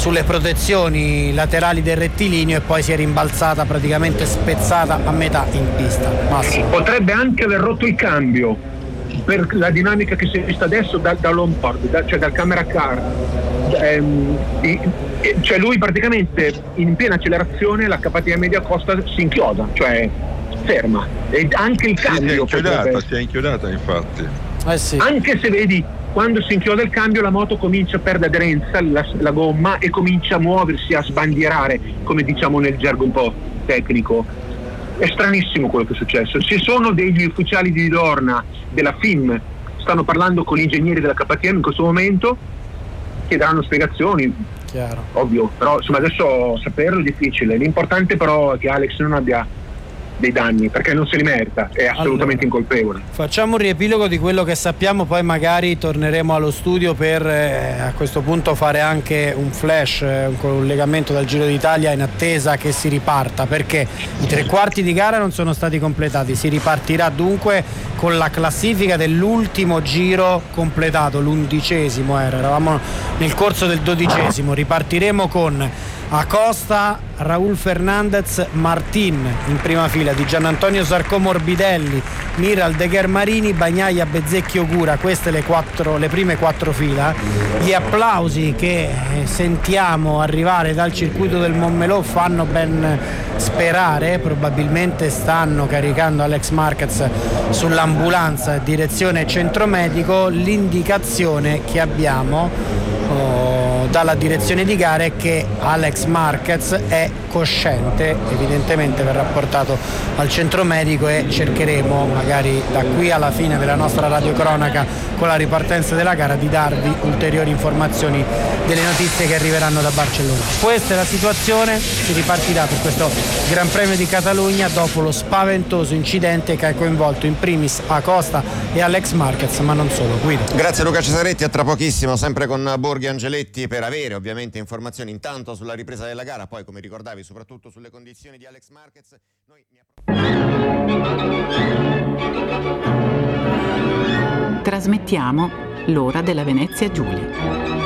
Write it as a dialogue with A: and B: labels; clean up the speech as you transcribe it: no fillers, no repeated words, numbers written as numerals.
A: sulle protezioni laterali del rettilineo e poi si è rimbalzata, praticamente spezzata a metà in pista. Massimo.
B: Potrebbe anche aver rotto il cambio per la dinamica che si è vista adesso dall'onboard, cioè dal camera car. Cioè lui praticamente in piena accelerazione la KTM di Acosta si inchioda, cioè ferma, e anche il cambio
C: si è inchiodata infatti.
A: Sì.
B: Anche se vedi, quando si inchioda il cambio la moto comincia a perdere aderenza, la gomma, e comincia a muoversi, a sbandierare, come diciamo nel gergo un po' tecnico. È stranissimo quello che è successo. Ci sono degli ufficiali di Dorna, della FIM, stanno parlando con gli ingegneri della KTM in questo momento, che daranno spiegazioni.
A: Chiaro.
B: Ovvio, però insomma adesso saperlo è difficile. L'importante però è che Alex non abbia dei danni, perché non se li merita, è assolutamente incolpevole.
A: Facciamo un riepilogo di quello che sappiamo, poi magari torneremo allo studio per a questo punto fare anche un flash, un collegamento dal Giro d'Italia in attesa che si riparta, perché i 3/4 di gara non sono stati completati. Si ripartirà dunque con la classifica dell'ultimo giro completato, l'11° eravamo nel corso del 12°. Ripartiremo con Acosta, Raúl Fernández, Martin in prima fila, di Gianantonio Zarco Morbidelli, Miral, De Ghermarini, Bagnaia, Bezzecchi, Ogura. Queste le prime 4 fila. Gli applausi che sentiamo arrivare dal circuito del Montmelò fanno ben sperare, probabilmente stanno caricando Alex Marquez sull'ambulanza direzione centro medico. L'indicazione che abbiamo dalla direzione di gara è che Alex Marquez è cosciente, evidentemente verrà portato al centro medico e cercheremo magari da qui alla fine della nostra radiocronaca, con la ripartenza della gara, di darvi ulteriori informazioni delle notizie che arriveranno da Barcellona. Questa è la situazione, si ripartirà per questo Gran Premio di Catalogna dopo lo spaventoso incidente che ha coinvolto in primis Acosta e Alex Marquez, ma non solo. Guido.
D: Grazie Luca Cesaretti, a tra pochissimo sempre con Borghi Angeletti per avere ovviamente informazioni intanto sulla ripresa della gara, poi come ricordavi soprattutto sulle condizioni di Alex Marquez.
E: Trasmettiamo l'ora della Venezia Giulia.